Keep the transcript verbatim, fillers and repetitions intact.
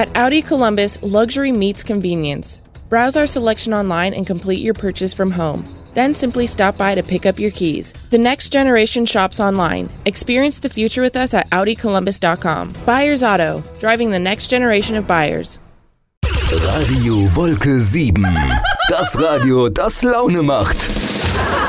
At Audi Columbus, luxury meets convenience. Browse our selection online and complete your purchase from home. Then simply stop by to pick up your keys. The next generation shops online. Experience the future with us at Audi Columbus dot com. Buyers Auto, driving the next generation of buyers. Radio Wolke sieben. Das Radio, das Laune macht.